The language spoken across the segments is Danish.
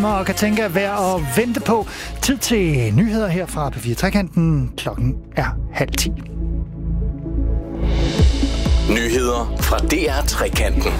Og kan tænke at være at vente på. Tid til nyheder her fra P4 Trekanten. Klokken er 9:30. Nyheder fra DR Trekanten.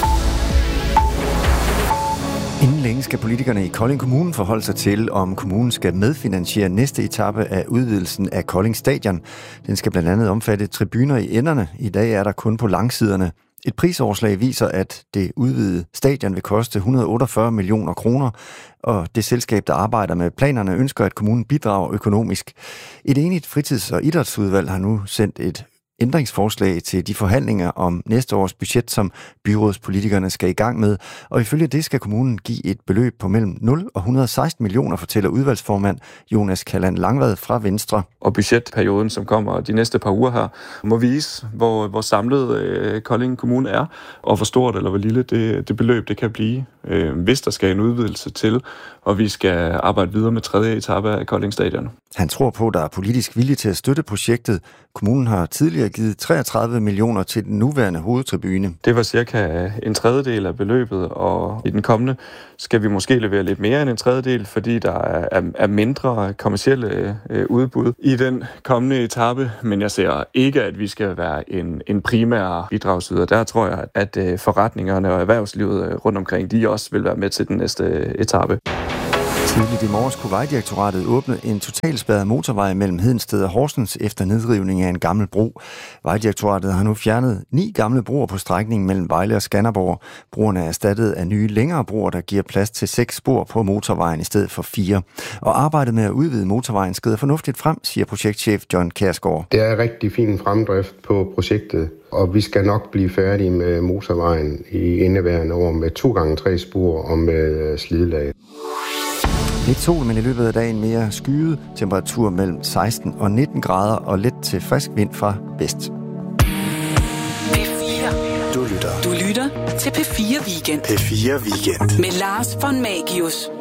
Inden længe skal politikerne i Kolding Kommune forholde sig til, om kommunen skal medfinansiere næste etape af udvidelsen af Kolding Stadion. Den skal blandt andet omfatte tribuner i enderne. I dag er der kun på langsiderne. Et prisoverslag viser, at det udvidede stadion vil koste 148 millioner kroner, og det selskab, der arbejder med planerne, ønsker, at kommunen bidrager økonomisk. Et enigt fritids- og idrætsudvalg har nu sendt et ændringsforslag til de forhandlinger om næste års budget, som byrådspolitikerne skal i gang med, og ifølge det skal kommunen give et beløb på mellem 0 og 116 millioner, fortæller udvalgsformand Jonas Kalland Langvad fra Venstre. Og budgetperioden, som kommer de næste par uger her, må vise, hvor samlet Kolding Kommune er, og hvor stort eller hvor lille det beløb det kan blive, hvis der skal en udvidelse til, og vi skal arbejde videre med 3. etape af Kolding Stadion. Han tror på, at der er politisk vilje til at støtte projektet. Kommunen har tidligere givet 33 millioner til den nuværende hovedtribune. Det var cirka en tredjedel af beløbet, og i den kommende skal vi måske levere lidt mere end en tredjedel, fordi der er mindre kommercielle udbud i den kommende etape, men jeg ser ikke, at vi skal være en primær bidragsyder. Der tror jeg, at forretningerne og erhvervslivet rundt omkring, de også vil være med til den næste etape. Tidligt i morges kunne Vejdirektoratet åbne en totalspærret motorvej mellem Hedensted og Horsens efter nedrivning af en gammel bro. Vejdirektoratet har nu fjernet 9 gamle broer på strækningen mellem Vejle og Skanderborg. Broerne er erstattet af nye længere broer, der giver plads til 6 spor på motorvejen i stedet for 4. Og arbejdet med at udvide motorvejen skrider fornuftigt frem, siger projektchef John Kjærsgaard. Det er rigtig fin fremdrift på projektet, og vi skal nok blive færdige med motorvejen i indeværende år med 2x3 spor og med slidlag. Lidt sol, men i løbet af dagen mere skyet. Temperatur mellem 16 og 19 grader og let til frisk vind fra vest. P4. Du lytter til P4 Weekend. P4 Weekend. Med Lars von Magius.